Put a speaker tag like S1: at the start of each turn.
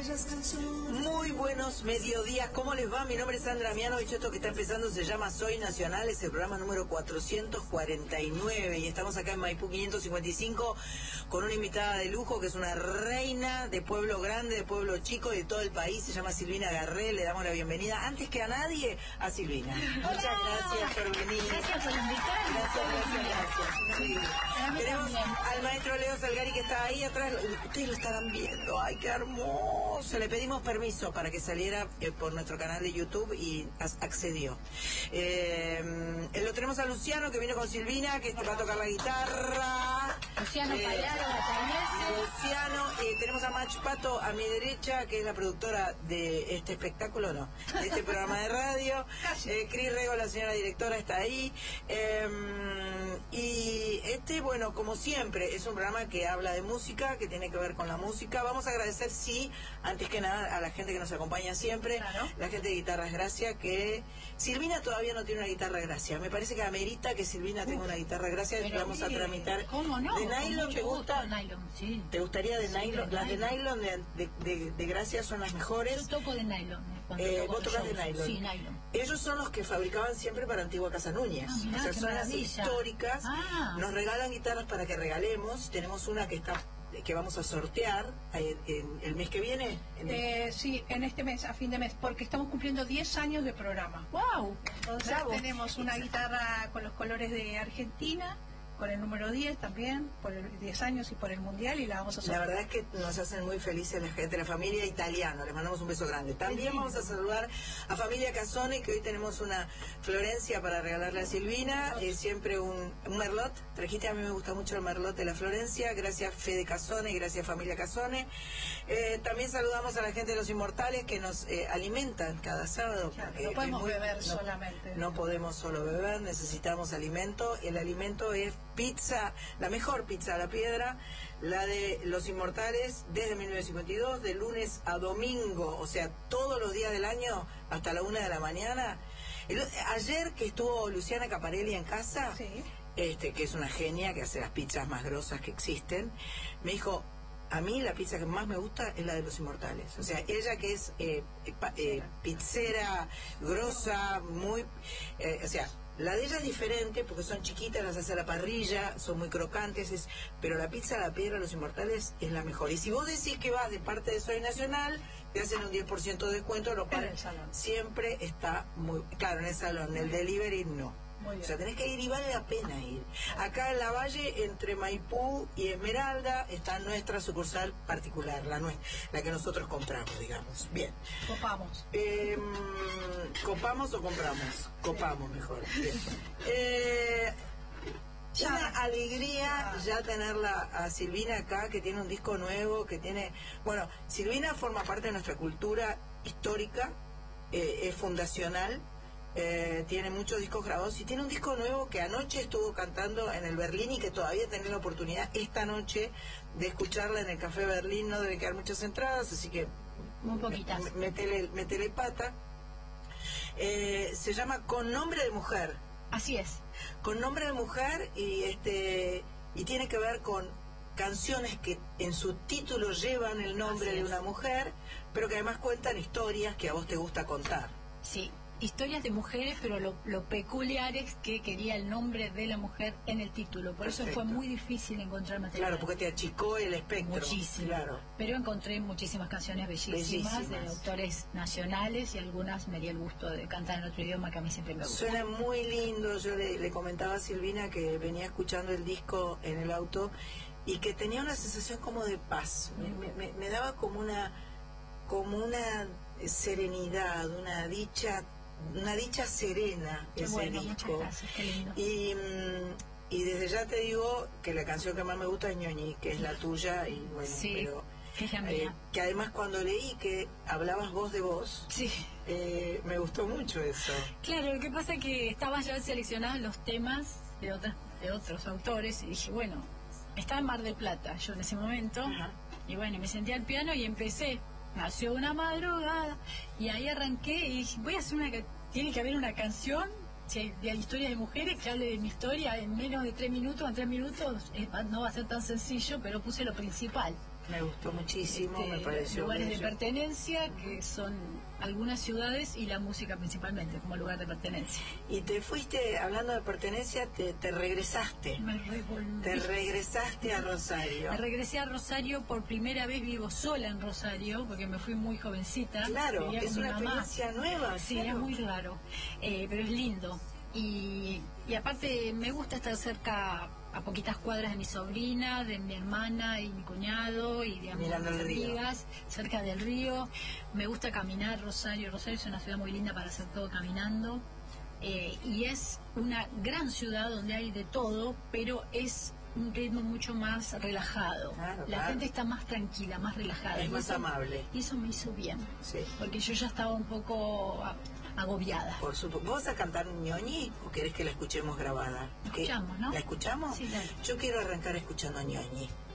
S1: Muy buenos mediodías, ¿cómo les va? Mi nombre es Sandra Mianovich, esto que está empezando se llama Soy Nacional, es el programa número 449 y estamos acá en Maipú 555 con una invitada de lujo que es una reina de pueblo grande, de pueblo chico y de todo el país, se llama Silvina Garré, le damos la bienvenida antes que a nadie a Silvina.
S2: Hola.
S1: Muchas gracias por venir.
S2: Gracias por invitarme.
S1: Gracias. Sí. Tenemos al maestro Leo Salgari que está ahí atrás, ustedes lo estarán viendo, ay qué hermoso. Le pedimos permiso para que saliera por nuestro canal de YouTube y accedió. Lo tenemos a Luciano que vino con Silvina, que va a tocar la guitarra.
S2: Luciano Palaro,
S1: Luciano, tenemos a Mach Pato a mi derecha, que es la productora de este espectáculo, no, de este programa de radio. Cris Rego, la señora directora, está ahí. Y bueno, como siempre, es un programa que habla de música, que tiene que ver con la música. Vamos a agradecer, sí, antes que nada, a la gente que nos acompaña siempre, claro. La gente de Guitarras Gracia, que Silvina todavía no tiene una guitarra Gracia. Me parece que amerita que Silvina tenga una guitarra Gracia y vamos a tramitar.
S2: ¿Cómo no?
S1: ¿De nylon te gusta?
S2: Nylon, sí.
S1: ¿Te gustaría de nylon? Las de nylon de Gracia son las mejores.
S2: Yo toco de nylon.
S1: Vos tocas de nylon.
S2: Sí, nylon.
S1: Ellos son los que fabricaban siempre para Antigua Casa Núñez.
S2: Mirá,
S1: o sea, son
S2: maravilla.
S1: las históricas. Nos regalan guitarras para que regalemos. Tenemos una que vamos a sortear el mes que viene.
S3: Sí, en este mes, a fin de mes, porque estamos cumpliendo 10 años de programa.
S2: ¡Wow!
S3: Entonces tenemos una guitarra con los colores de Argentina, con el número 10 también, por el 10 años y por el Mundial, y la vamos a sortear.
S1: La verdad es que nos hacen muy felices la gente, la familia italiana, les mandamos un beso grande. También vamos a saludar a familia Casone, que hoy tenemos una Florencia para regalarle a Silvina, siempre un Merlot, trajiste, a mí me gusta mucho el Merlot de la Florencia, gracias Fede Casone, gracias familia Casone. También saludamos a la gente de Los Inmortales que nos alimentan cada sábado.
S3: Claro, no podemos beber solamente.
S1: No podemos solo beber, necesitamos alimento, el alimento es pizza, la mejor pizza a la piedra, la de Los Inmortales, desde 1952, de lunes a domingo, o sea, todos los días del año, hasta la 1 de la mañana. Ayer que estuvo Luciana Caparelli en casa,
S3: sí.
S1: Que es una genia, que hace las pizzas más grosas que existen, me dijo, a mí la pizza que más me gusta es la de Los Inmortales. O sea, ella que es pizzera, grosa, muy... o sea, la de ella es diferente porque son chiquitas, las hace a la parrilla, son muy crocantes, pero la pizza a la piedra de Los Inmortales es la mejor. Y si vos decís que vas de parte de Soy Nacional, te hacen un 10% de descuento, lo cual siempre está muy... Claro, en el salón, en el delivery no. O sea, tenés que ir y vale la pena ir. Acá en la Valle, entre Maipú y Esmeralda, está nuestra sucursal particular, la que nosotros compramos, digamos. Bien.
S3: Copamos.
S1: ¿Copamos o compramos? Copamos mejor. Una alegría ya tenerla a Silvina acá, que tiene un disco nuevo, que tiene... Bueno, Silvina forma parte de nuestra cultura histórica, es fundacional. Tiene muchos discos grabados y tiene un disco nuevo que anoche estuvo cantando en el Berlín y que todavía tenés la oportunidad esta noche de escucharla en el Café Berlín. No debe quedar muchas entradas, así que
S2: muy poquitas.
S1: Métele pata. Se llama Con Nombre de Mujer.
S2: Así es.
S1: Con Nombre de Mujer y tiene que ver con canciones que en su título llevan el nombre de una mujer, pero que además cuentan historias que a vos te gusta contar.
S2: Sí. Historias de mujeres, pero lo peculiar es que quería el nombre de la mujer en el título. Por
S1: Perfecto.
S2: Eso fue muy difícil encontrar material.
S1: Claro, porque te achicó el espectro.
S2: Muchísimo.
S1: Claro.
S2: Pero encontré muchísimas canciones bellísimas de autores nacionales y algunas me di el gusto de cantar en otro idioma que a mí siempre me gusta.
S1: Suena muy lindo. Yo le comentaba a Silvina que venía escuchando el disco en el auto y que tenía una sensación como de paz. Me daba como una serenidad, una dicha serena ese disco.
S2: Muchas gracias, qué lindo.
S1: Y desde ya te digo que la canción que más me gusta es Ñoñi, que es la tuya, y bueno,
S2: sí,
S1: pero
S2: que es la mía.
S1: Que además cuando leí que hablabas voz de voz,
S2: sí.
S1: Me gustó mucho eso.
S2: Claro, lo que pasa es que estaban ya seleccionados los temas de otros autores y dije, bueno, estaba en Mar del Plata yo en ese momento. Ajá. Y bueno, me senté al piano y empecé. Nació una madrugada y ahí arranqué y dije, voy a hacer tiene que haber una canción de historias de mujeres que hable de mi historia en menos de 3 minutos. En 3 minutos no va a ser tan sencillo, pero puse lo principal.
S1: Me gustó muchísimo, me pareció
S2: lugares de
S1: bello.
S2: pertenencia, que son algunas ciudades, y la música principalmente como lugar de pertenencia.
S1: Y te fuiste, hablando de pertenencia, te regresaste.
S2: Me revolví.
S1: Te regresaste a Rosario.
S2: Me regresé a Rosario, por primera vez vivo sola en Rosario, porque me fui muy jovencita.
S1: Claro,
S2: Vivía
S1: es
S2: con mi
S1: una
S2: mamá.
S1: experiencia nueva.
S2: Sí,
S1: claro.
S2: es muy raro, pero es lindo. Y aparte me gusta estar cerca, a poquitas cuadras de mi sobrina, de mi hermana y mi cuñado, y de
S1: Mirando
S2: mis
S1: el río.
S2: amigas, cerca del río. Me gusta caminar Rosario. Rosario es una ciudad muy linda para hacer todo caminando. Y es una gran ciudad donde hay de todo, pero es un ritmo mucho más relajado.
S1: Claro,
S2: La
S1: claro.
S2: gente está más tranquila, más relajada.
S1: Es
S2: Y
S1: más
S2: eso-
S1: amable.
S2: Y eso me hizo bien,
S1: Sí.
S2: porque yo ya estaba un poco agobiada.
S1: Por supuesto. ¿Vos vas a cantar Ñoñi o querés que la escuchemos grabada?
S2: La escuchamos, ¿no?
S1: ¿La escuchamos?
S2: Sí, dale.
S1: Yo quiero arrancar escuchando Ñoñi.